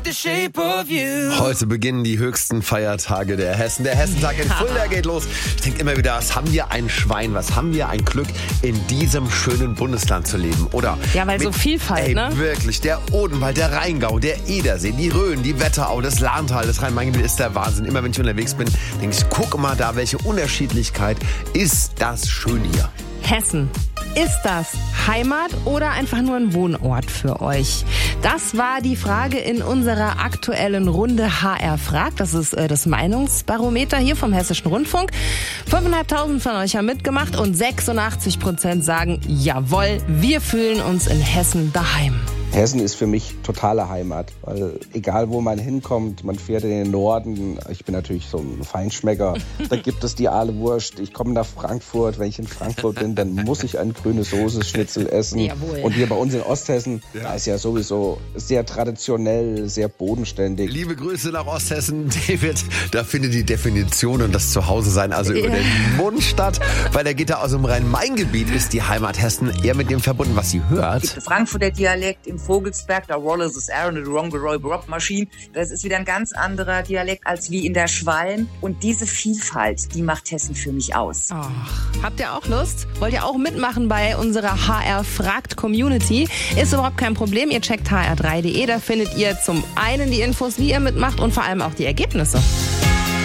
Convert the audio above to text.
the shape of you. Heute beginnen die höchsten Feiertage der Hessen. Der Hessentag in Fulda geht los. Ich denke immer wieder, was haben wir ein Schwein, was haben wir ein Glück, in diesem schönen Bundesland zu leben, oder? Ja, weil so Vielfalt, ne? Wirklich, der Odenwald, der Rheingau, der Edersee, die Rhön, die Wetterau, das Lahntal, das Rhein-Main-Gebiet ist der Wahnsinn. Immer wenn ich unterwegs bin, denke ich, guck mal da, welche Unterschiedlichkeit. Ist das schön hier. Hessen. Ist das Heimat oder einfach nur ein Wohnort für euch? Das war die Frage in unserer aktuellen Runde HR fragt. Das ist das Meinungsbarometer hier vom Hessischen Rundfunk. 5.500 von euch haben mitgemacht und 86% sagen, jawohl, wir fühlen uns in Hessen daheim. Hessen ist für mich totale Heimat, weil egal wo man hinkommt, man fährt in den Norden. Ich bin natürlich so ein Feinschmecker. Da gibt es die Aale-Wurst. Ich komme nach Frankfurt. Wenn ich in Frankfurt bin, dann muss ich ein grüne Soße-Schnitzel essen. Jawohl. Und hier bei uns in Osthessen, da ist ja sowieso sehr traditionell, sehr bodenständig. Liebe Grüße nach Osthessen, David. Da findet die Definition und das Zuhause-Sein also über den Mund statt. Weil der geht da aus dem Rhein-Main-Gebiet, ist die Heimat Hessen eher mit dem verbunden, was sie hört. Der Frankfurter Dialekt im Vogelsberg, da Wallace is Aaron, the Rongeroy Rob Machine. Das ist wieder ein ganz anderer Dialekt als wie in der Schwalm. Und diese Vielfalt, die macht Hessen für mich aus. Ach, habt ihr auch Lust? Wollt ihr auch mitmachen bei unserer HR fragt Community? Ist überhaupt kein Problem. Ihr checkt hr3.de. Da findet ihr zum einen die Infos, wie ihr mitmacht und vor allem auch die Ergebnisse.